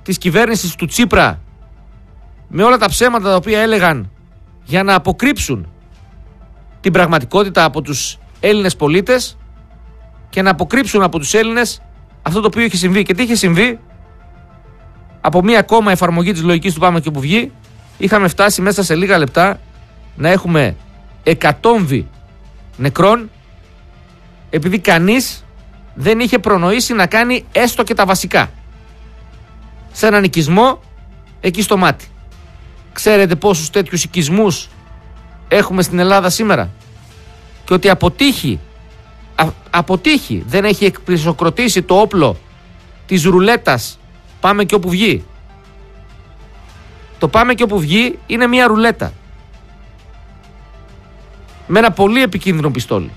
της κυβέρνησης του Τσίπρα με όλα τα ψέματα τα οποία έλεγαν για να αποκρύψουν την πραγματικότητα από τους Έλληνες πολίτες και να αποκρύψουν από τους Έλληνες αυτό το οποίο είχε συμβεί. Και τι είχε συμβεί? Από μία ακόμα εφαρμογή της λογικής του πάμε και που βγει, είχαμε φτάσει μέσα σε λίγα λεπτά να έχουμε εκατόμβη νεκρών, επειδή κανείς δεν είχε προνοήσει να κάνει έστω και τα βασικά σε έναν οικισμό εκεί στο μάτι. Ξέρετε πόσους τέτοιους οικισμούς έχουμε στην Ελλάδα σήμερα? Και ότι αποτύχει, δεν έχει εκπλησοκροτήσει το όπλο της ρουλέτας πάμε και όπου βγει. Το πάμε και όπου βγει είναι μια ρουλέτα με ένα πολύ επικίνδυνο πιστόλι.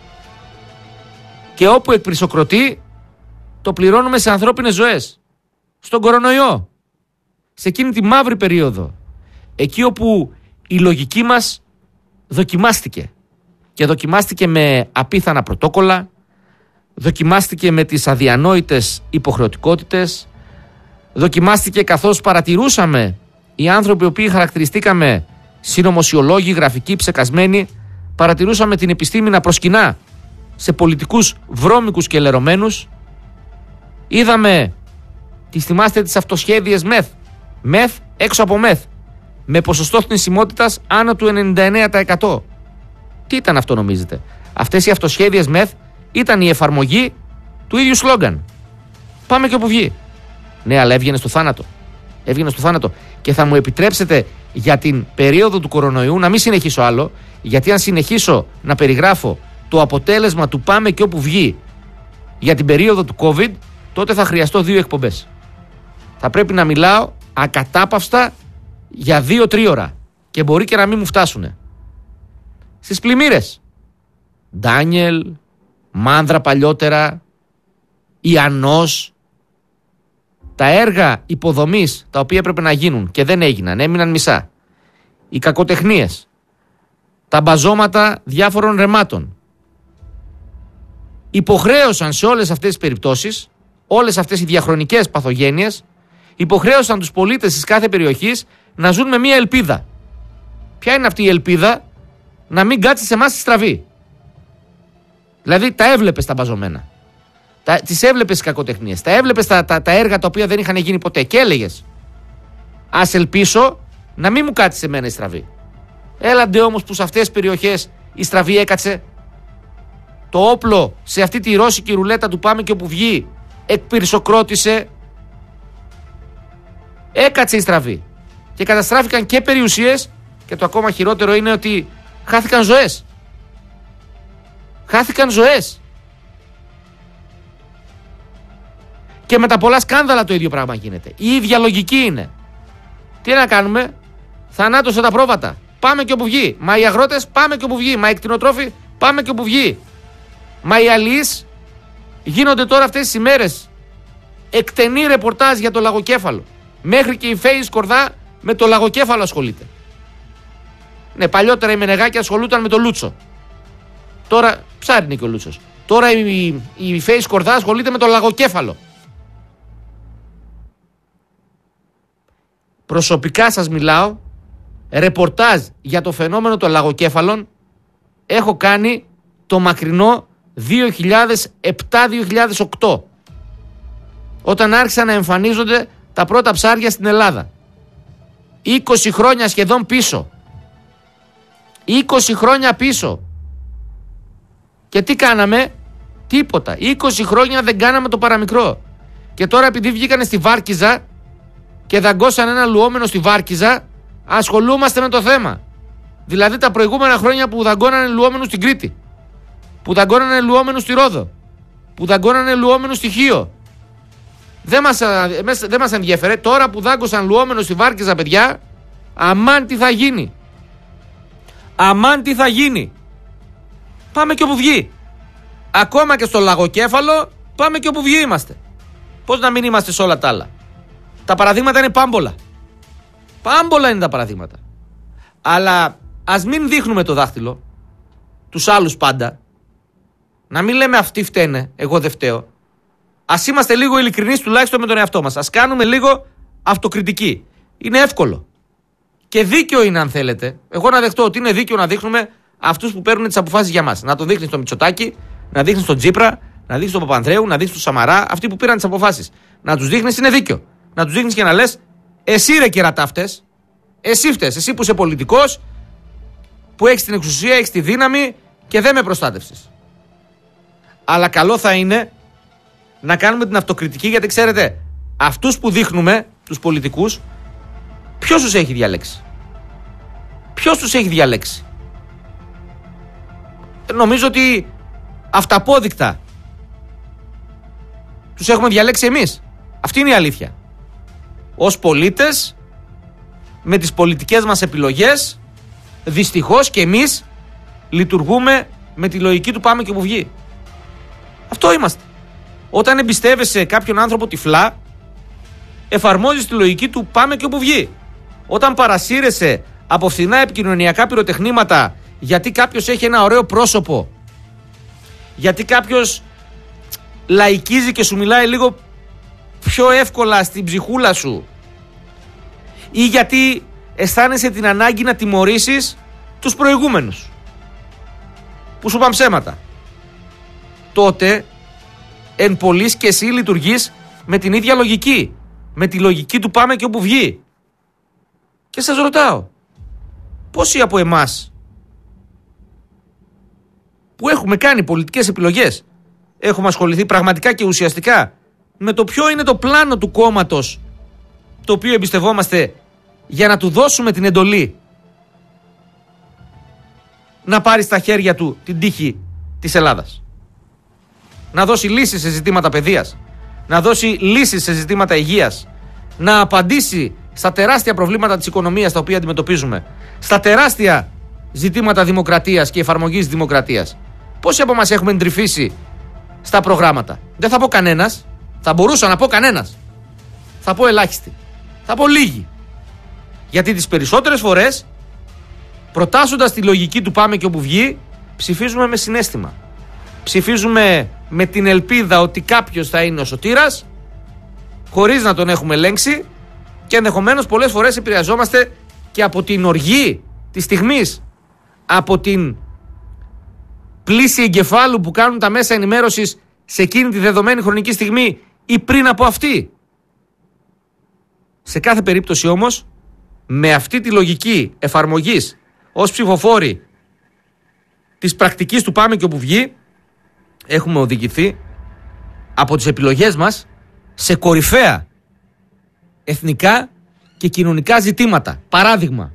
Και όπου εκπλησοκροτεί το πληρώνουμε σε ανθρώπινες ζωές. Στον κορονοϊό. Σε εκείνη τη μαύρη περίοδο. Εκεί όπου η λογική μας δοκιμάστηκε. Και δοκιμάστηκε με απίθανα πρωτόκολλα, δοκιμάστηκε με τις αδιανόητες υποχρεωτικότητες, δοκιμάστηκε καθώς παρατηρούσαμε οι άνθρωποι οι οποίοι χαρακτηριστήκαμε συνωμοσιολόγοι, γραφικοί, ψεκασμένοι, παρατηρούσαμε την επιστήμη να προσκυνά σε πολιτικούς βρώμικους και λερωμένους. Είδαμε, τις θυμάστε, τις αυτοσχέδιες μεθ έξω από μεθ, με ποσοστό θνησιμότητας άνω του 99%. Τι ήταν αυτό νομίζετε? Αυτές οι αυτοσχέδιες μεθ ήταν η εφαρμογή του ίδιου σλόγγαν. Πάμε και όπου βγει. Ναι, αλλά έβγαινε στο θάνατο. Έβγαινε στο θάνατο. Και θα μου επιτρέψετε για την περίοδο του κορονοϊού να μην συνεχίσω άλλο, γιατί αν συνεχίσω να περιγράφω το αποτέλεσμα του πάμε και όπου βγει για την περίοδο του COVID, τότε θα χρειαστώ 2 εκπομπές. Θα πρέπει να μιλάω ακατάπαυστα για 2-3 ώρα και μπορεί και να μην μου φτάσουνε. Στις πλημμύρες. Ντάνιελ, Μάνδρα παλιότερα, Ιαννός, τα έργα υποδομής τα οποία έπρεπε να γίνουν και δεν έγιναν, έμειναν μισά. Οι κακοτεχνίες, τα μπαζώματα διάφορων ρεμάτων. Υποχρέωσαν σε όλες αυτές τις περιπτώσεις, όλες αυτές οι διαχρονικές παθογένειες, υποχρέωσαν τους πολίτες της κάθε περιοχής να ζουν με μία ελπίδα. Ποια είναι αυτή η ελπίδα? Να μην κάτσει σε εμάς τη στραβή. Δηλαδή τα έβλεπες τα μπαζωμένα. Τις έβλεπες τις κακοτεχνίες. Τα έβλεπες τα έργα τα οποία δεν είχαν γίνει ποτέ. Και έλεγες, ας ελπίσω να μην μου κάτσει σε μένα η στραβή. Έλαντε όμως που σε αυτές τις περιοχές η στραβή έκατσε. Το όπλο σε αυτή τη ρώσικη ρουλέτα του πάμε και όπου βγει εκπυρσοκρότησε. Έκατσε η στραβή. Και καταστράφηκαν και περιουσίες. Και το ακόμα χειρότερο είναι ότι χάθηκαν ζωές. Χάθηκαν ζωές. Και με τα πολλά σκάνδαλα το ίδιο πράγμα γίνεται. Η ίδια λογική είναι. Τι να κάνουμε? Θανάτωσε τα πρόβατα. Πάμε και όπου βγει. Μα οι αγρότες πάμε και όπου βγει. Μα οι κτηνοτρόφοι πάμε και όπου βγει. Μα οι αλλοίς γίνονται τώρα αυτές τις ημέρες εκτενή ρεπορτάζ για το λαγοκέφαλο. Μέχρι και η Φέη Σκορδά με το λαγοκέφαλο ασχολείται. Ναι, παλιότερα η Μενεγάκη ασχολούταν με το Λούτσο. Τώρα ψάρι είναι και ο Λούτσος. Τώρα η Φέη Σκορδά ασχολείται με το λαγοκέφαλο. Προσωπικά σας μιλάω, ρεπορτάζ για το φαινόμενο των λαγοκέφαλων έχω κάνει το μακρινό 2007-2008, όταν άρχισαν να εμφανίζονται τα πρώτα ψάρια στην Ελλάδα. 20 χρόνια σχεδόν πίσω. 20 χρόνια πίσω. Και τι κάναμε? Τίποτα. 20 χρόνια δεν κάναμε το παραμικρό. Και τώρα επειδή βγήκανε στη Βάρκιζα και δαγκώσαν ένα λουόμενο στη Βάρκιζα, ασχολούμαστε με το θέμα. Δηλαδή τα προηγούμενα χρόνια που δαγκώνανε λουόμενους στην Κρήτη, που δαγκώνανε λουόμενους στη Ρόδο, που δαγκώνανε λουόμενους στη Χίο, δεν μας ενδιαφέρε. Τώρα που δάγκωσαν λουόμενους στη Βάρκιζα, παιδιά, αμάν τι θα γίνει. Αμάν τι θα γίνει. Πάμε και όπου βγει. Ακόμα και στο λαγοκέφαλο πάμε και όπου βγει είμαστε. Πώς να μην είμαστε σε όλα τα άλλα? Τα παραδείγματα είναι πάμπολα. Πάμπολα είναι τα παραδείγματα. Αλλά ας μην δείχνουμε το δάχτυλο τους άλλους πάντα. Να μην λέμε αυτοί φταίνε, εγώ δεν φταίω. Ας είμαστε λίγο ειλικρινείς τουλάχιστον με τον εαυτό μας. Ας κάνουμε λίγο αυτοκριτική. Είναι εύκολο. Και δίκαιο είναι, αν θέλετε. Εγώ να δεχτώ ότι είναι δίκαιο να δείχνουμε αυτούς που παίρνουν τις αποφάσεις για μας. Να το δείχνεις στο Μητσοτάκη, να δείχνεις στον Τσίπρα, να δείχνεις στον Παπανδρέου, να δείχνεις στον Σαμαρά. Αυτοί που πήραν τις αποφάσεις. Να τους δείχνεις είναι δίκαιο. Να τους δείχνεις και να λες, εσύ ρε κερατάφτες, εσύ φταίς, εσύ που είσαι πολιτικός, που έχεις την εξουσία, έχεις τη δύναμη και δεν με προστάτευσες. Αλλά καλό θα είναι να κάνουμε την αυτοκριτική, γιατί ξέρετε, αυτούς που δείχνουμε, τους πολιτικούς, ποιος τους έχει διαλέξει? Ποιος τους έχει διαλέξει? Νομίζω ότι αυταπόδεικτα τους έχουμε διαλέξει εμείς. Αυτή είναι η αλήθεια. Ως πολίτες, με τις πολιτικές μας επιλογές, δυστυχώς και εμείς λειτουργούμε με τη λογική του πάμε και που βγει. Αυτό είμαστε. Όταν εμπιστεύεσαι κάποιον άνθρωπο τυφλά, εφαρμόζεις τη λογική του πάμε και όπου βγει. Όταν παρασύρεσαι από φθηνά επικοινωνιακά πυροτεχνήματα γιατί κάποιος έχει ένα ωραίο πρόσωπο, γιατί κάποιος λαϊκίζει και σου μιλάει λίγο πιο εύκολα στην ψυχούλα σου, ή γιατί αισθάνεσαι την ανάγκη να τιμωρήσεις τους προηγούμενους που σου είπαν ψέματα, τότε εν πολλοίς και εσύ λειτουργείς με την ίδια λογική, με τη λογική του πάμε και όπου βγει. Και σας ρωτάω, πόσοι από εμάς που έχουμε κάνει πολιτικές επιλογές έχουμε ασχοληθεί πραγματικά και ουσιαστικά με το ποιο είναι το πλάνο του κόμματος το οποίο εμπιστευόμαστε για να του δώσουμε την εντολή να πάρει στα χέρια του την τύχη της Ελλάδας, να δώσει λύσεις σε ζητήματα παιδείας, να δώσει λύσεις σε ζητήματα υγείας, να απαντήσει στα τεράστια προβλήματα της οικονομίας τα οποία αντιμετωπίζουμε, στα τεράστια ζητήματα δημοκρατίας και εφαρμογής δημοκρατίας. Πόσοι από μας έχουμε εντρυφήσει στα προγράμματα? Δεν θα πω κανένας, θα μπορούσα να πω κανένας, θα πω ελάχιστοι, θα πω λίγοι. Γιατί τις περισσότερες φορές, προτάσσοντας τη λογική του πάμε και όπου βγει, ψηφίζουμε με συναίσθημα. Ψηφίζουμε με την ελπίδα ότι κάποιος θα είναι ο σωτήρας, χωρίς να τον έχουμε ελέγξει, και ενδεχομένως πολλές φορές επηρεαζόμαστε και από την οργή της στιγμής, από την πλήση εγκεφάλου που κάνουν τα μέσα ενημέρωσης σε εκείνη τη δεδομένη χρονική στιγμή ή πριν από αυτή. Σε κάθε περίπτωση όμως, με αυτή τη λογική εφαρμογής ως ψηφοφόροι της πρακτικής του πάμε και όπου βγει, έχουμε οδηγηθεί από τις επιλογές μας σε κορυφαία εθνικά και κοινωνικά ζητήματα. Παράδειγμα,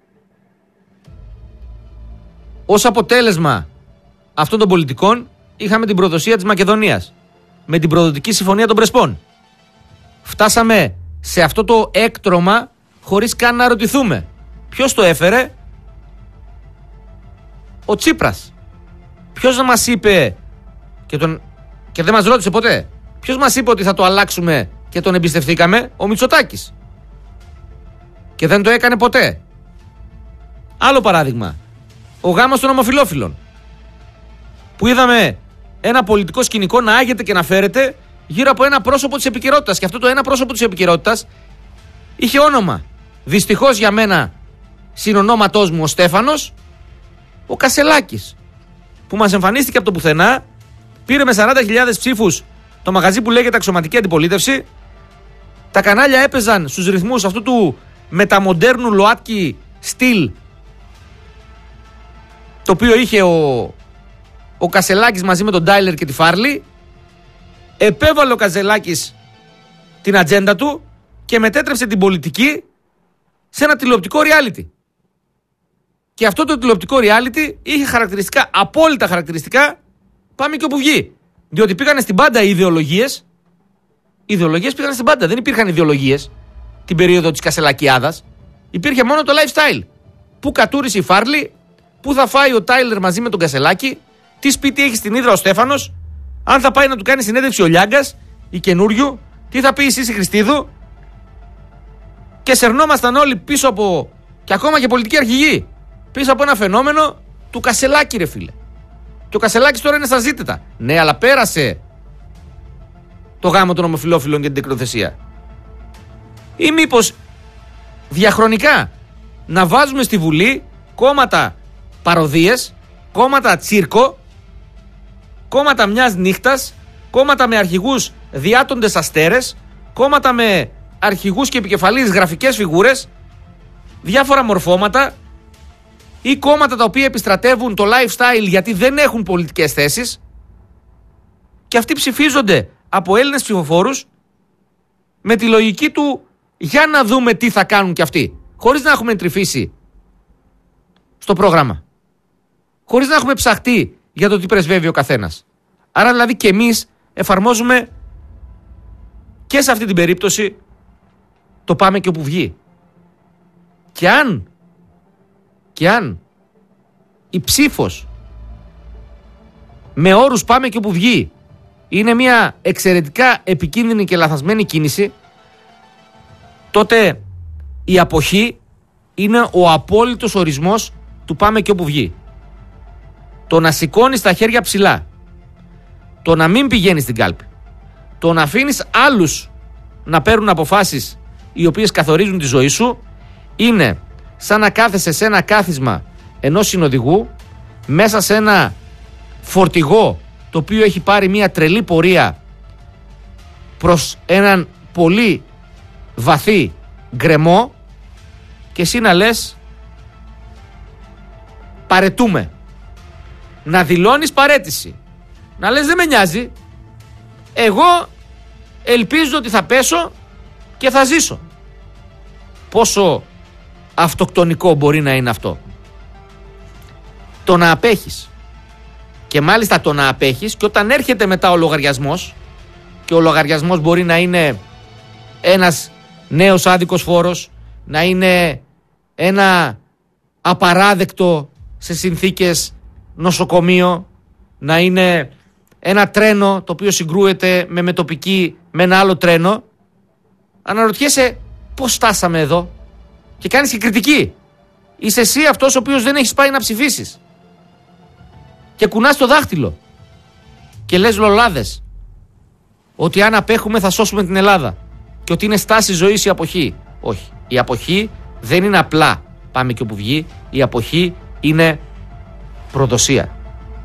ως αποτέλεσμα αυτών των πολιτικών είχαμε την προδοσία της Μακεδονίας με την προδοτική συμφωνία των Πρεσπών. Φτάσαμε σε αυτό το έκτρωμα χωρίς καν να ρωτηθούμε. Ποιος το έφερε? Ο Τσίπρας. Ποιος να μας είπε και δεν μας ρώτησε ποτέ, ποιος μας είπε ότι θα το αλλάξουμε και τον εμπιστευθήκαμε? Ο Μητσοτάκης. Και δεν το έκανε ποτέ. Άλλο παράδειγμα, ο γάμος των ομοφυλόφιλων, που είδαμε ένα πολιτικό σκηνικό να άγεται και να φέρεται γύρω από ένα πρόσωπο της επικαιρότητας. Και αυτό το ένα πρόσωπο της επικαιρότητας είχε όνομα. Δυστυχώς για μένα, συνονόματός μου ο Στέφανος, ο Κασελάκης, που μας εμφανίστηκε από το πουθενά, πήρε με 40.000 ψήφους το μαγαζί που λέγεται αξιωματική αντιπολίτευση. Τα κανάλια έπαιζαν στους ρυθμούς αυτού του μεταμοντέρνου ΛΟΑΤΚΙ στυλ, το οποίο είχε ο Κασελάκης μαζί με τον Τάιλερ και τη Φάρλη. Επέβαλε ο Κασελάκης την ατζέντα του και μετέτρεψε την πολιτική σε ένα τηλεοπτικό reality. Και αυτό το τηλεοπτικό reality είχε χαρακτηριστικά, απόλυτα χαρακτηριστικά, πάμε και όπου βγει. Διότι πήγανε στην πάντα οι ιδεολογίες. Οι ιδεολογίες πήγανε στην πάντα. Δεν υπήρχαν ιδεολογίες την περίοδο της Κασελακιάδας. Υπήρχε μόνο το lifestyle. Πού κατούρισε η Φάρλη, πού θα φάει ο Τάιλερ μαζί με τον Κασελάκη, τι σπίτι έχει στην Ύδρα ο Στέφανος, αν θα πάει να του κάνει συνέντευξη ο Λιάγκας ή καινούριου, τι θα πει η Σύση Χριστίδου. Και σερνόμασταν όλοι πίσω από, και ακόμα και πολιτικοί αρχηγοί, πίσω από ένα φαινόμενο του Κασελάκη, ρε φίλε. Και ο Κασελάκης τώρα είναι στα ζήτητα. Ναι, αλλά πέρασε το γάμο των ομοφυλόφιλων και την τεκνοθεσία? Ή μήπως διαχρονικά να βάζουμε στη Βουλή κόμματα παροδίες, κόμματα τσίρκο, κόμματα μιας νύχτας, κόμματα με αρχηγούς διάτοντες αστέρες, κόμματα με αρχηγούς και επικεφαλής γραφικές φιγούρες, διάφορα μορφώματα, ή κόμματα τα οποία επιστρατεύουν το lifestyle γιατί δεν έχουν πολιτικές θέσεις και αυτοί ψηφίζονται από Έλληνες ψηφοφόρους με τη λογική του για να δούμε τι θα κάνουν κι αυτοί, χωρίς να έχουμε εντρυφήσει στο πρόγραμμα, χωρίς να έχουμε ψαχτεί για το τι πρεσβεύει ο καθένας. Άρα δηλαδή και εμείς εφαρμόζουμε και σε αυτή την περίπτωση το πάμε και όπου βγει. Και αν η ψήφος με όρους πάμε και όπου βγει είναι μια εξαιρετικά επικίνδυνη και λαθασμένη κίνηση, τότε η αποχή είναι ο απόλυτος ορισμός του πάμε και όπου βγει. Το να σηκώνεις τα χέρια ψηλά, το να μην πηγαίνεις στην κάλπη, το να αφήνεις άλλους να παίρνουν αποφάσεις οι οποίες καθορίζουν τη ζωή σου, είναι σαν να κάθεσαι σε ένα κάθισμα ενός συνοδηγού μέσα σε ένα φορτηγό το οποίο έχει πάρει μια τρελή πορεία προς έναν πολύ βαθύ γκρεμό και εσύ να λες παρετούμε, να δηλώνεις παρέτηση, να λες δεν με νοιάζει, εγώ ελπίζω ότι θα πέσω και θα ζήσω. Πόσο αυτοκτονικό μπορεί να είναι αυτό? Το να απέχεις, και μάλιστα το να απέχεις και όταν έρχεται μετά ο λογαριασμός, και ο λογαριασμός μπορεί να είναι ένας νέος άδικος φόρος, να είναι ένα απαράδεκτο σε συνθήκες νοσοκομείο, να είναι ένα τρένο το οποίο συγκρούεται με μετοπική με ένα άλλο τρένο, αναρωτιέσαι πώς φτάσαμε εδώ και κάνεις και κριτική. Είσαι εσύ αυτός ο οποίος δεν έχεις πάει να ψηφίσεις και κουνάς το δάχτυλο και λες λολάδες ότι αν απέχουμε θα σώσουμε την Ελλάδα και ότι είναι στάση ζωής η αποχή. Όχι, η αποχή δεν είναι απλά πάμε και όπου βγει, η αποχή είναι προδοσία.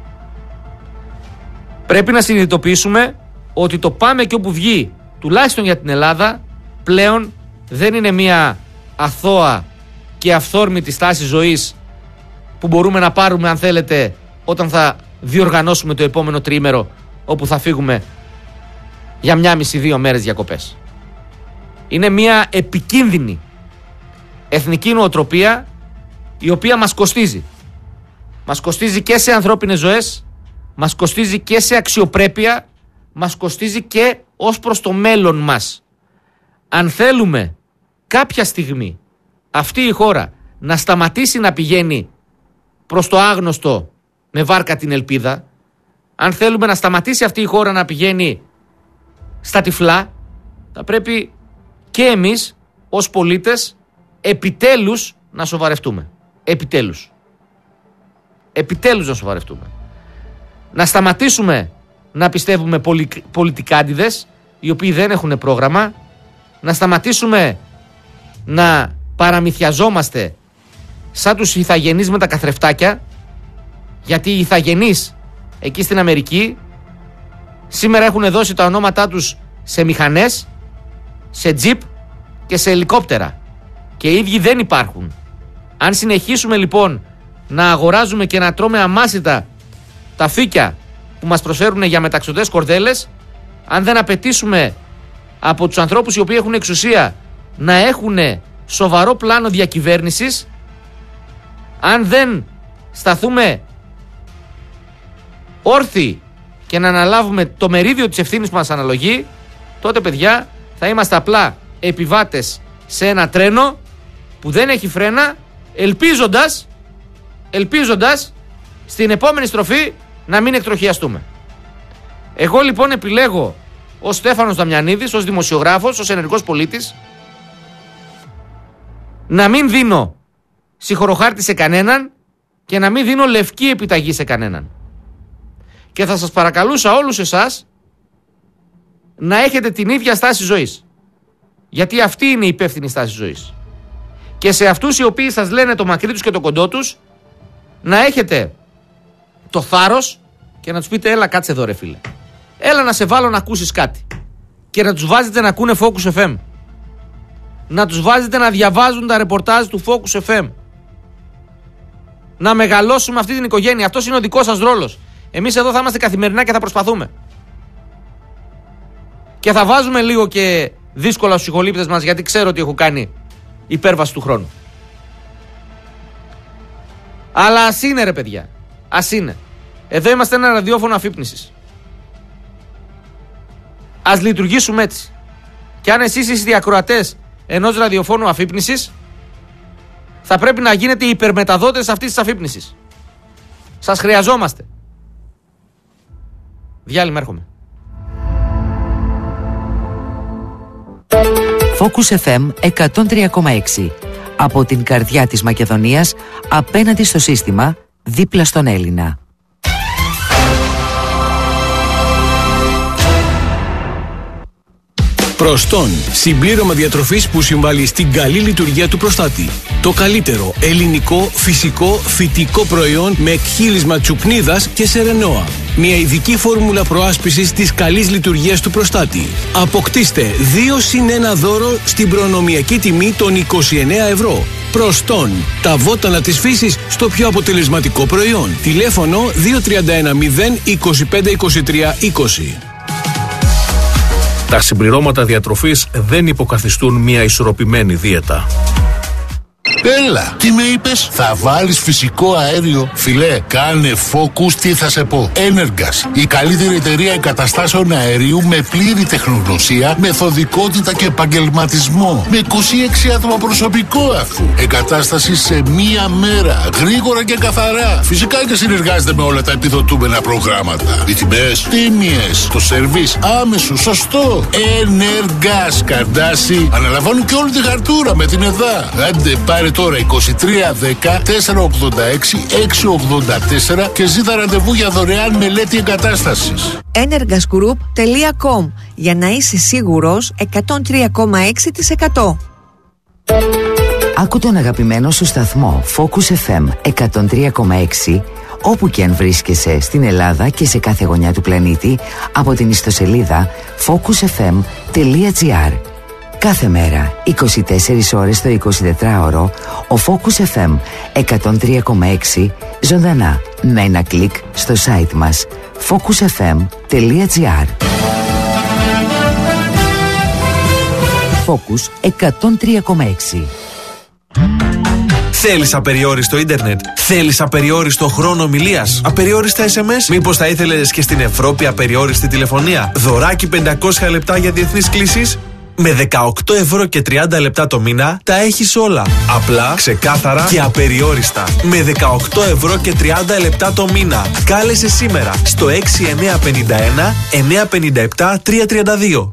Πρέπει να συνειδητοποιήσουμε ότι το πάμε και όπου βγει, τουλάχιστον για την Ελλάδα, πλέον δεν είναι μια αθώα και αυθόρμητη στάση ζωής που μπορούμε να πάρουμε αν θέλετε όταν θα διοργανώσουμε το επόμενο τριήμερο όπου θα φύγουμε για 1,5-2 μέρες διακοπές. Είναι μια επικίνδυνη εθνική νοοτροπία η οποία μας κοστίζει. Μας κοστίζει και σε ανθρώπινες ζωές, μας κοστίζει και σε αξιοπρέπεια, μας κοστίζει και ως προς το μέλλον μας. Αν θέλουμε κάποια στιγμή αυτή η χώρα να σταματήσει να πηγαίνει προς το άγνωστο με βάρκα την ελπίδα, αν θέλουμε να σταματήσει αυτή η χώρα να πηγαίνει στα τυφλά, θα πρέπει και εμείς ως πολίτες επιτέλους να σοβαρευτούμε. Επιτέλους να σοβαρευτούμε. Να σταματήσουμε να πιστεύουμε πολιτικάντιδες οι οποίοι δεν έχουν πρόγραμμα, να σταματήσουμε να παραμυθιαζόμαστε σαν τους ηθαγενείς με τα καθρεφτάκια, γιατί οι ηθαγενείς εκεί στην Αμερική σήμερα έχουν δώσει τα ονόματά τους σε μηχανές, σε τζιπ και σε ελικόπτερα και οι ίδιοι δεν υπάρχουν. Αν συνεχίσουμε λοιπόν να αγοράζουμε και να τρώμε αμάσιτα τα φύκια που μας προσφέρουν για μεταξωτές κορδέλες, αν δεν απαιτήσουμε από τους ανθρώπους οι οποίοι έχουν εξουσία να έχουν σοβαρό πλάνο διακυβέρνησης, αν δεν σταθούμε όρθιοι και να αναλάβουμε το μερίδιο της ευθύνης που μας αναλογεί, τότε παιδιά θα είμαστε απλά επιβάτες σε ένα τρένο που δεν έχει φρένα, ελπίζοντας στην επόμενη στροφή να μην εκτροχιαστούμε. Εγώ λοιπόν επιλέγω ως Στέφανος Δαμιανίδης, ως δημοσιογράφος, ως ενεργός πολίτης, να μην δίνω συγχωροχάρτη σε κανέναν και να μην δίνω λευκή επιταγή σε κανέναν. Και θα σας παρακαλούσα όλους εσάς να έχετε την ίδια στάση ζωής. Γιατί αυτή είναι η υπεύθυνη στάση ζωής. Και σε αυτούς οι οποίοι σας λένε το μακρύ τους και το κοντό τους, να έχετε το θάρρος και να τους πείτε: έλα, κάτσε εδώ, ρε φίλε. Έλα να σε βάλω να ακούσεις κάτι. Και να τους βάζετε να ακούνε Focus FM. Να τους βάζετε να διαβάζουν τα ρεπορτάζ του Focus FM. Να μεγαλώσουμε αυτή την οικογένεια. Αυτός είναι ο δικός σας ρόλος. Εμείς εδώ θα είμαστε καθημερινά και θα προσπαθούμε. Και θα βάζουμε λίγο και δύσκολα στους συγχολήπτες μας, γιατί ξέρω ότι έχω κάνει υπέρβαση του χρόνου. Αλλά ας είναι, ρε παιδιά. Ας είναι. Εδώ είμαστε ένα ραδιόφωνο αφύπνισης. Ας λειτουργήσουμε έτσι. Και αν εσείς είστε οι ακροατές ενός ραδιοφώνου αφύπνισης, θα πρέπει να γίνετε οι υπερμεταδότες αυτής της αφύπνισης. Σας χρειαζόμαστε. Διάλειμμα, έρχομαι. Focus FM 103,6. Από την καρδιά της Μακεδονίας, απέναντι στο σύστημα, δίπλα στον Έλληνα. Προστών. Συμπλήρωμα διατροφής που συμβάλλει στην καλή λειτουργία του προστάτη. Το καλύτερο ελληνικό, φυσικό, φυτικό προϊόν με εκχύλισμα τσουπνίδας και σερενόα. Μια ειδική φόρμουλα προάσπισης της καλής λειτουργίας του προστάτη. Αποκτήστε 2+1 δώρο στην προνομιακή τιμή των 29 ευρώ. Προστών. Τα βότανα της φύσης στο πιο αποτελεσματικό προϊόν. Τηλέφωνο 2310 25 23 20. Τα συμπληρώματα διατροφής δεν υποκαθιστούν μια ισορροπημένη δίαιτα. Έλα, τι με είπες? Θα βάλεις φυσικό αέριο? Φιλέ, κάνε Focus, τι θα σε πω. Energas, η καλύτερη εταιρεία εγκαταστάσεων αερίου με πλήρη τεχνογνωσία, μεθοδικότητα και επαγγελματισμό. Με 26 άτομα προσωπικό αφού. Εγκατάσταση σε μία μέρα. Γρήγορα και καθαρά. Φυσικά και συνεργάζεται με όλα τα επιδοτούμενα προγράμματα. Οι τιμές τίμιες. Το σερβίς άμεσο, σωστό. Energas, Καρντάση. Αναλαμβάνουν και όλη τη χαρτούρα με την ΕΔΑ. Άντε, πάρε τώρα 2310 486 684 και ζήτα ραντεβού για δωρεάν μελέτη εγκατάστασης. energasgroup.com, για να είσαι σίγουρος 103,6%. Άκου τον αγαπημένο σου σταθμό Focus FM 103,6 όπου και αν βρίσκεσαι στην Ελλάδα και σε κάθε γωνιά του πλανήτη από την ιστοσελίδα focusfm.gr. Κάθε μέρα, 24 ώρες το 24ωρο, ο Focus FM 103,6 ζωντανά με ένα κλικ στο site μας focusfm.gr. Focus 103,6. Θέλεις απεριόριστο ίντερνετ? Θέλεις απεριόριστο χρόνο ομιλίας? Απεριόριστα SMS? Μήπως θα ήθελες και στην Ευρώπη απεριόριστη τηλεφωνία? Δωράκι 500 λεπτά για διεθνείς κλήσεις? Με 18 ευρώ και 30 λεπτά το μήνα τα έχεις όλα. Απλά, ξεκάθαρα και απεριόριστα. Με 18 ευρώ και 30 λεπτά το μήνα. Κάλεσε σήμερα στο 6951 957 332.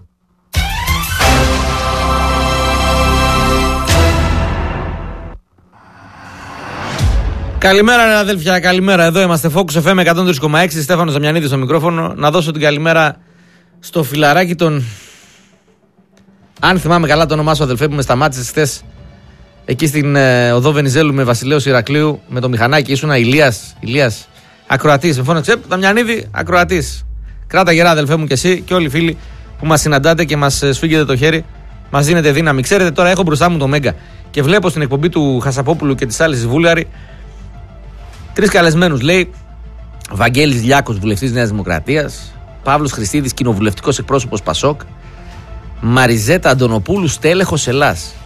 Καλημέρα, αδέλφια, καλημέρα. Εδώ είμαστε, Focus FM 103,6. Στέφανος Δαμιανίδης στο μικρόφωνο. Να δώσω την καλημέρα στο φιλαράκι των. Αν θυμάμαι καλά το όνομά σου, αδελφέ, που με σταμάτησε χθες εκεί στην οδό Βενιζέλου με Βασιλέως Ηρακλείου με το μηχανάκι. Ήσουν Ηλίας, ακροατής. Με φώναξε, Δαμιανίδη, ακροατής. Κράτα γερά, αδελφέ μου, και εσύ και όλοι οι φίλοι που μας συναντάτε και μας σφίγγετε το χέρι. Μας δίνετε δύναμη. Ξέρετε, τώρα έχω μπροστά μου το Μέγκα και βλέπω στην εκπομπή του Χασαπόπουλου και της άλλης Βούλγαρη 3 καλεσμένους. Λέει Βαγγέλης Λιάκος, βουλευτής Νέας Δημοκρατίας, Παύλος Χριστίδης, κοινοβουλευτικός εκπρόσωπος Πασόκ, Μαριζέτα Αντωνοπούλου, στέλεχος Ελλάς.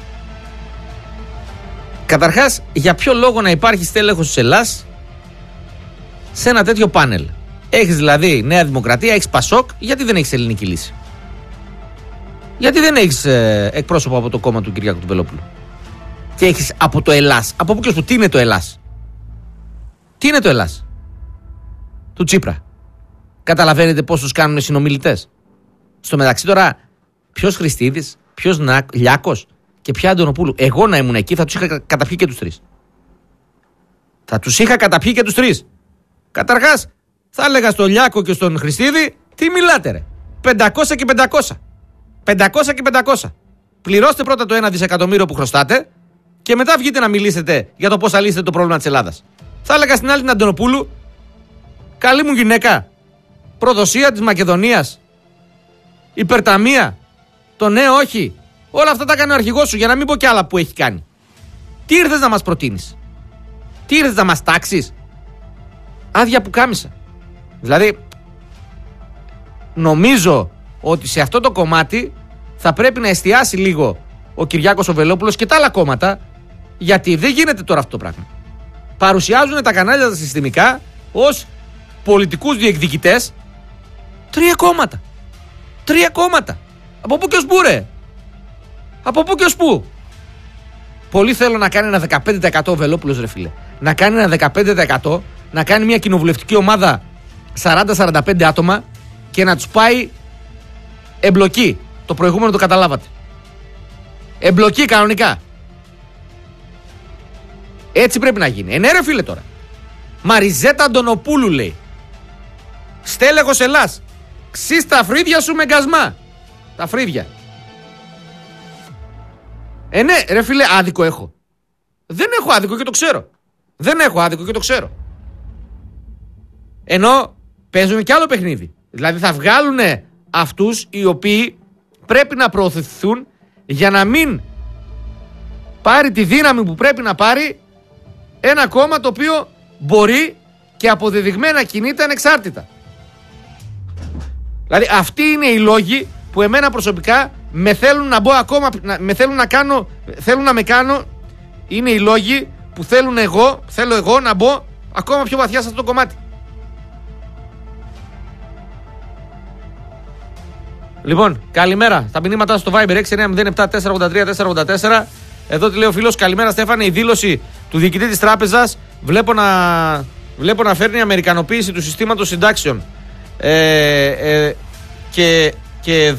Καταρχάς, για ποιο λόγο να υπάρχει στέλεχος Ελλάς σε ένα τέτοιο πάνελ? Έχεις δηλαδή Νέα Δημοκρατία, έχεις Πασόκ, γιατί δεν έχεις Ελληνική Λύση? Γιατί δεν έχεις εκπρόσωπο από το κόμμα του Κυριάκου του Βελόπουλου? Και έχεις από το Ελλάς? Από πού και που? Τι είναι το Ελλάς? Τι είναι το Ελλάς? Του Τσίπρα. Καταλαβαίνετε πώς τους κάνουν συνομιλητές? Στο μεταξύ τώρα, ποιος Χριστίδης, ποιος Λιάκος και ποια Αντωνοπούλου? Εγώ να ήμουν εκεί θα τους είχα καταπιεί και τους 3. Θα τους είχα καταπιεί και τους 3. Καταρχάς, θα έλεγα στον Λιάκο και στον Χριστίδη, τι μιλάτε ρε? 500 και 500. 500 και 500. Πληρώστε πρώτα το 1 δισεκατομμύριο που χρωστάτε και μετά βγείτε να μιλήσετε για το πώς θα λύσετε το πρόβλημα της Ελλάδας. Θα έλεγα στην άλλη την Αντωνοπούλου, καλή μου γυναίκα, προδοσία της Μακεδονίας, υπερταμεία, το ναι όχι, όλα αυτά τα έκανε ο αρχηγός σου, για να μην πω κι άλλα που έχει κάνει. Τι ήρθες να μας προτείνεις? Τι ήρθες να μας τάξεις? Άδεια που κάμισα. Δηλαδή, νομίζω ότι σε αυτό το κομμάτι θα πρέπει να εστιάσει λίγο ο Κυριάκος ο Βελόπουλος και τα άλλα κόμματα, γιατί δεν γίνεται τώρα αυτό το πράγμα. Παρουσιάζουν τα κανάλια τα συστημικά ως πολιτικούς διεκδικητές 3 κόμματα. 3 κόμματα. Από πού και ως πού, ρε? Από πού και ως πού? Πολύ θέλω να κάνει ένα 15% ο Βελόπουλος, ρε φίλε. Να κάνει ένα 15%, να κάνει μια κοινοβουλευτική ομάδα 40-45 άτομα και να τους πάει εμπλοκή. Το προηγούμενο το καταλάβατε. Εμπλοκή κανονικά. Έτσι πρέπει να γίνει. Ναι, ρε φίλε τώρα. Μαριζέτα Αντωνοπούλου λέει. Στέλεχος Ελλάς. Ξύς τα φρύδια σου με γκασμά. Τα φρύδια. Ναι, ρε φίλε, άδικο έχω. Δεν έχω άδικο και το ξέρω. Δεν έχω άδικο και το ξέρω. Ενώ παίζουν κι άλλο παιχνίδι. Δηλαδή θα βγάλουν αυτούς οι οποίοι πρέπει να προωθηθούν για να μην πάρει τη δύναμη που πρέπει να πάρει ένα κόμμα το οποίο μπορεί και αποδεδειγμένα κινείται ανεξάρτητα. Δηλαδή αυτοί είναι οι λόγοι που εμένα προσωπικά με θέλουν να μπω ακόμα, θέλουν να με κάνω, είναι οι λόγοι που θέλω εγώ να μπω ακόμα πιο βαθιά σε αυτό το κομμάτι. Λοιπόν, καλημέρα. Τα μηνύματά στο Viber 6907483-484. Εδώ τι λέει ο φίλος. Καλημέρα Στέφανε. Η δήλωση του διοικητή της τράπεζας βλέπω να φέρνει αμερικανοποίηση του συστήματος συντάξεων. Και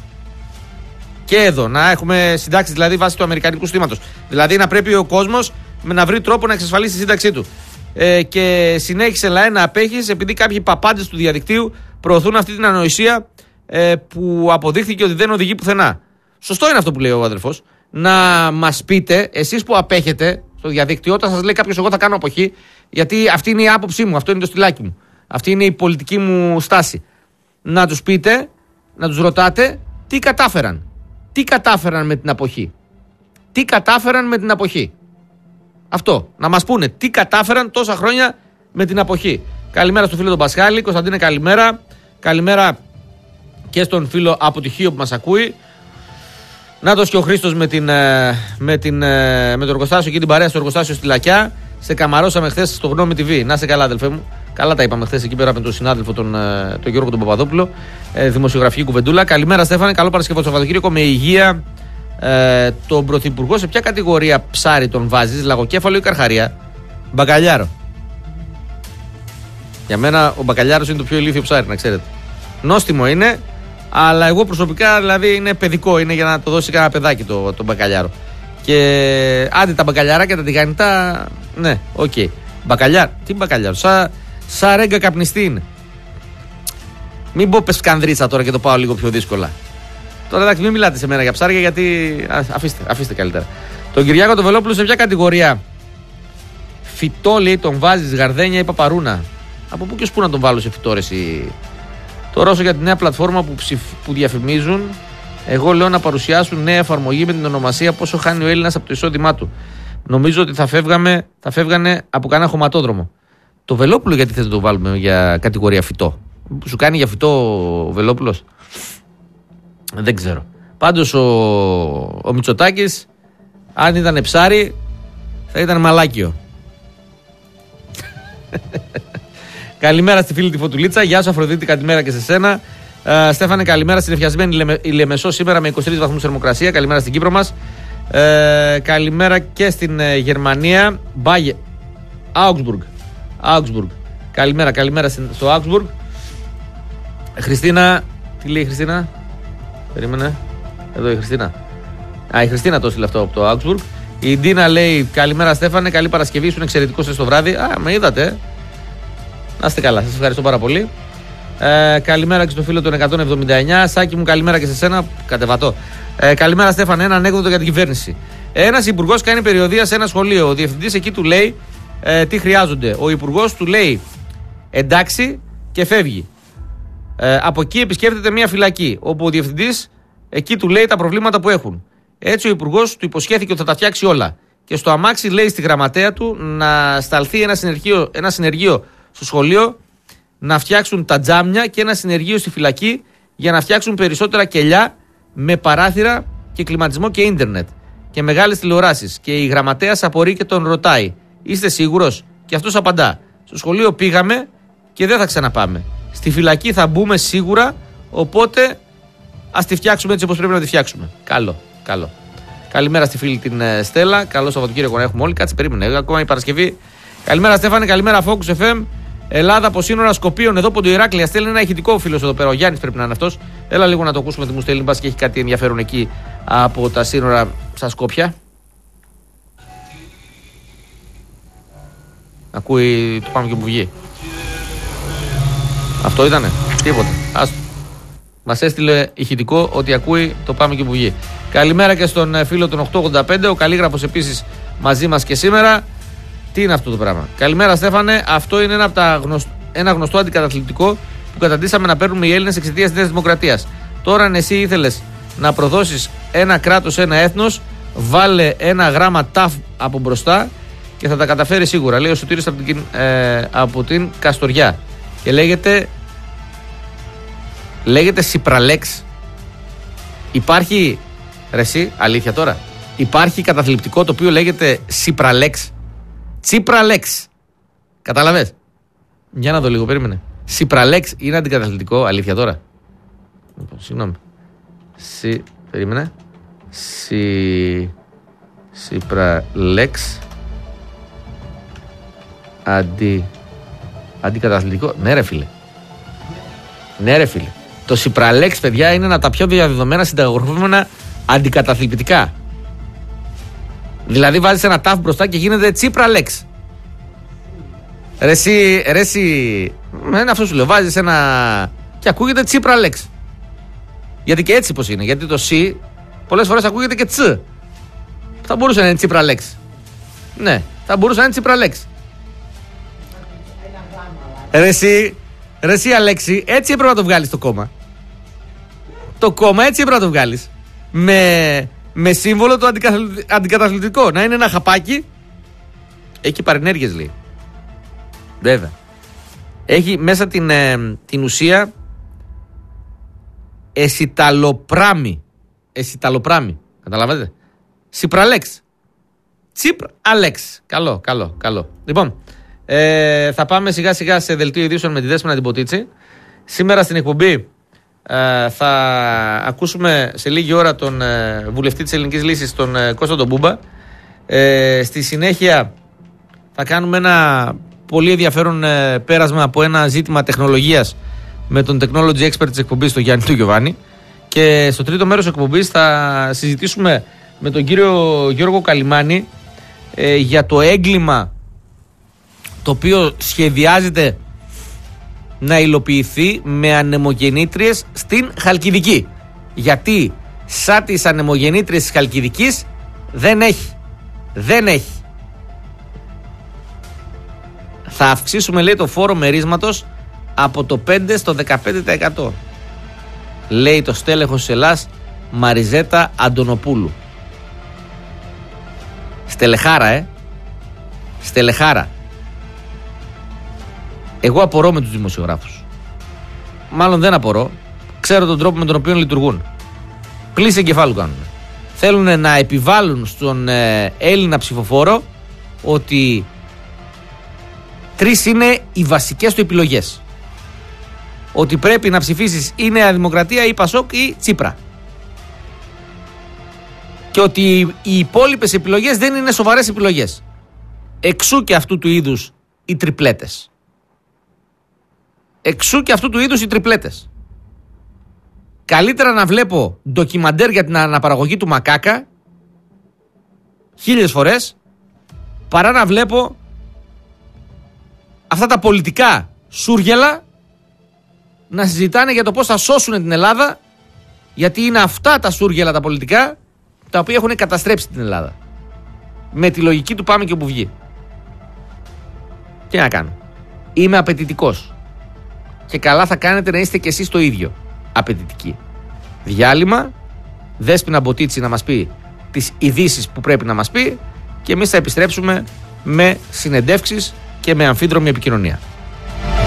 εδώ να έχουμε συντάξεις δηλαδή βάσει του αμερικανικού συστήματος. Δηλαδή να πρέπει ο κόσμος να βρει τρόπο να εξασφαλίσει τη σύνταξή του. Και συνέχισε λαέ να απέχεις επειδή κάποιοι παπάντες του διαδικτύου προωθούν αυτή την ανοησία που αποδείχθηκε ότι δεν οδηγεί πουθενά. Σωστό είναι αυτό που λέει ο αδελφός. Να μας πείτε, εσείς που απέχετε στο διαδίκτυο, όταν σας λέει κάποιος εγώ θα κάνω αποχή, γιατί αυτή είναι η άποψή μου, αυτό είναι το στυλάκι μου, αυτή είναι η πολιτική μου στάση. Να τους πείτε, να τους ρωτάτε τι κατάφεραν. Τι κατάφεραν με την αποχή. Τι κατάφεραν με την αποχή. Αυτό. Να μας πούνε τι κατάφεραν τόσα χρόνια με την αποχή. Καλημέρα στον φίλο τον Πασχάλη. Κωνσταντίνε, καλημέρα. Καλημέρα και στον φίλο από τη Χίο που μας ακούει. Νάτος και ο Χρήστος με το εργοστάσιο και την παρέα στο εργοστάσιο στη Λακιά. Σε καμαρώσαμε χθες στο Γνώμη TV. Να είσαι καλά, αδελφέ μου. Καλά τα είπαμε χθες εκεί πέρα με τον συνάδελφο τον Γιώργο τον Παπαδόπουλο. Δημοσιογραφική κουβεντούλα. Καλημέρα, Στέφανε. Καλό Παρασκευό Σαββατοκύριακο με υγεία. Τον Πρωθυπουργό σε ποια κατηγορία ψάρι τον βάζεις, λαγοκέφαλο ή καρχαρία? Μπακαλιάρο. Για μένα ο μπακαλιάρος είναι το πιο ηλίθιο ψάρι, να ξέρετε. Νόστιμο είναι, αλλά εγώ προσωπικά δηλαδή είναι παιδικό, είναι για να το δώσει κανένα παιδάκι το μπακαλιάρο. Και άντε τα μπακαλιαράκια τα τηγανιτά, ναι, οκ. Okay. Μπακαλιάρο, τι μπακαλιάρο, σαν ρέγγα καπνιστή είναι. Μην πω πεσκανδρίτσα τώρα και το πάω λίγο πιο δύσκολα. Τώρα εντάξει, μην μιλάτε σε μένα για ψάρια γιατί. Αφήστε καλύτερα. Τον Κυριάκο τον Βελόπουλο σε ποια κατηγορία? Φυτό λέει τον βάζεις, γαρδένια ή παπαρούνα? Από πού και ως πού να τον βάλω σε φυτό, ρε εσύ? Τώρα όσο για τη νέα πλατφόρμα που διαφημίζουν, εγώ λέω να παρουσιάσουν νέα εφαρμογή με την ονομασία πόσο χάνει ο Έλληνας από το εισόδημά του. Νομίζω ότι θα φεύγανε από κανένα χωματόδρομο. Το Βελόπουλο γιατί θες να το βάλουμε για κατηγορία φυτό? Σου κάνει για φυτό ο Βελόπουλος? Δεν ξέρω. Πάντως ο Μητσοτάκης, αν ήταν ψάρι, θα ήταν μαλάκιο. Καλημέρα στη φίλη τη Φωτουλίτσα. Γεια σου Αφροδίτη, καλημέρα και σε σένα. Στέφανε, καλημέρα στην ευχιασμένη η Λεμεσό σήμερα με 23 βαθμούς θερμοκρασία. Καλημέρα στην Κύπρο μας. Καλημέρα και στην Γερμανία. Augsburg. Καλημέρα στο Augsburg. Χριστίνα, τι λέει η Χριστίνα? Περίμενε. Εδώ η Χριστίνα. Η Χριστίνα το έστειλε αυτό από το Augsburg. Η Ντίνα λέει καλημέρα Στέφανε, καλή Παρασκευή, ήσουν εξαιρετικός στο βράδυ. Με είδατε. Να είστε καλά, σας ευχαριστώ πάρα πολύ. Καλημέρα και στο φίλο των 179. Σάκη μου, καλημέρα και σε σένα. Κατεβατώ. Καλημέρα, Στέφανε. Ένα ανέκδοτο για την κυβέρνηση. Ένας υπουργός κάνει περιοδεία σε ένα σχολείο. Ο διευθυντής εκεί του λέει τι χρειάζονται. Ο υπουργός του λέει εντάξει και φεύγει. Από εκεί επισκέφτεται μια φυλακή, όπου ο διευθυντής εκεί του λέει τα προβλήματα που έχουν. Έτσι ο υπουργός του υποσχέθηκε ότι θα τα φτιάξει όλα. Και στο αμάξι λέει στη γραμματέα του να σταλθεί ένα συνεργείο στο σχολείο, να φτιάξουν τα τζάμια και ένα συνεργείο στη φυλακή για να φτιάξουν περισσότερα κελιά με παράθυρα και κλιματισμό και ίντερνετ και μεγάλες τηλεοράσεις. Και η γραμματέας απορεί και τον ρωτάει: είστε σίγουρος? Και αυτός απαντά: στο σχολείο πήγαμε και δεν θα ξαναπάμε. Στη φυλακή θα μπούμε σίγουρα, οπότε ας τη φτιάξουμε έτσι όπως πρέπει να τη φτιάξουμε. Καλό. Καλημέρα στη φίλη την Στέλλα. Καλό Σαββατοκύριακο να έχουμε όλοι. Κάτσε, περίμενε. Ακόμα η Παρασκευή. Καλημέρα, Στέφανε. Καλημέρα, Focus FM. Ελλάδα από σύνορα Σκοπίων. Εδώ Ποντοϊράκλεια. Στέλνει ένα ηχητικό φίλο εδώ πέρα. Ο Γιάννης πρέπει να είναι αυτός. Έλα λίγο να το ακούσουμε τι μου στέλνει. Μπας και έχει κάτι ενδιαφέρον εκεί από τα σύνορα στα Σκόπια. Ακούει το πάμε και που βγει. Αυτό ήτανε. Τίποτα. Άστο. Μας έστειλε ηχητικό ότι ακούει το πάμε και που βγει. Καλημέρα και στον φίλο των 885. Ο Καλίγραφος επίσης μαζί μας και σήμερα. Τι είναι αυτό το πράγμα? Καλημέρα, Στέφανε. Αυτό είναι ένα γνωστό αντικαταθλιπτικό που καταντήσαμε να παίρνουμε οι Έλληνες εξαιτίας της Νέας Δημοκρατίας. Τώρα, αν εσύ ήθελες να προδώσεις ένα κράτος, ένα έθνος, βάλε ένα γράμμα ταφ από μπροστά και θα τα καταφέρει σίγουρα. Λέει ο Σωτήρης από την Καστοριά. Και λέγεται Σιπραλέξ. Υπάρχει, ρε εσύ, αλήθεια τώρα, υπάρχει καταθλιπτικό το οποίο λέγεται Σιπραλέξ. Τσίπραλέξ. Κατάλαβες? Για να δω λίγο, περίμενε. Σιπραλέξ είναι αντικαταθλιπτικό, αλήθεια τώρα? Λοιπόν, συγγνώμη. Περίμενε. Σιπραλέξ. Αντικαταθλιπτικό. Ναι, ρε φίλε. Το Σιπραλέξ, παιδιά, είναι ένα από τα πιο διαδεδομένα συνταγογραφούμενα αντικαταθλιπτικά. Δηλαδή βάζεις ένα τάφ μπροστά και γίνεται Τσίπραλέξ. Ρε εσύ, είναι αυτό σου λέω. Βάζεις ένα και ακούγεται Τσίπραλέξ. Γιατί και έτσι πως είναι. Γιατί το σι πολλές φορές ακούγεται και τσι. Θα μπορούσε να είναι Τσίπραλέξ. Ναι, θα μπορούσε να είναι Τσίπραλέξ. Ρε εσύ Αλέξη, έτσι έπρεπε να το βγάλεις το κόμμα. Το κόμμα έτσι έπρεπε να το βγάλεις. Με σύμβολο το αντικαταθλιπτικό. Να είναι ένα χαπάκι. Έχει παρενέργειες, λέει. Βέβαια. Έχει μέσα την ουσία εσιταλοπράμι. Καταλαβαίνετε? Σιπραλέξ. Τσίπραλέξ. Καλό. Λοιπόν, θα πάμε σιγά σιγά σε δελτίο ειδήσεων με τη Δέσποινα την Ποτίτσι. Σήμερα στην εκπομπή θα ακούσουμε σε λίγη ώρα τον βουλευτή της Ελληνικής Λύσης, τον Κώστα τον Μπούμπα. Στη συνέχεια θα κάνουμε ένα πολύ ενδιαφέρον πέρασμα από ένα ζήτημα τεχνολογίας με τον technology expert της εκπομπής, τον Γιάννη του Γιωβάνη. Και στο τρίτο μέρος της εκπομπής θα συζητήσουμε με τον κύριο Γιώργο Καλιμάνη για το έγκλημα το οποίο σχεδιάζεται να υλοποιηθεί με ανεμογεννήτριες στην Χαλκιδική. Γιατί σαν τις ανεμογεννήτριες της Χαλκιδικής δεν έχει. Θα αυξήσουμε, λέει, το φόρο μερίσματος από το 5% στο 15%. Λέει το στέλεχος της Ελλάς Μαριζέτα Αντωνοπούλου. Στελεχάρα. Εγώ απορώ με τους δημοσιογράφους. Μάλλον δεν απορώ. Ξέρω τον τρόπο με τον οποίο λειτουργούν. Πλήση εγκεφάλου κάνουν. Θέλουν να επιβάλλουν στον Έλληνα ψηφοφόρο ότι 3 είναι οι βασικές του επιλογές. Ότι πρέπει να ψηφίσεις ή Νέα Δημοκρατία ή Πασόκ ή Τσίπρα. Και ότι οι υπόλοιπες επιλογές δεν είναι σοβαρές επιλογές. Εξού και αυτού του είδους οι τριπλέτες. Καλύτερα να βλέπω ντοκιμαντέρ για την αναπαραγωγή του μακάκα 1000 φορές παρά να βλέπω αυτά τα πολιτικά σούργελα, να συζητάνε για το πώς θα σώσουν την Ελλάδα, γιατί είναι αυτά τα σούργελα τα πολιτικά τα οποία έχουν καταστρέψει την Ελλάδα. Με τη λογική του πάμε και όπου βγει. Τι να κάνω. Είμαι απαιτητικός. Και καλά θα κάνετε να είστε κι εσείς το ίδιο απαιτητικοί. Διάλειμμα, Δέσποινα Μποτίτσι να μας πει τις ειδήσεις που πρέπει να μας πει και εμείς θα επιστρέψουμε με συνεντεύξεις και με αμφίδρομη επικοινωνία.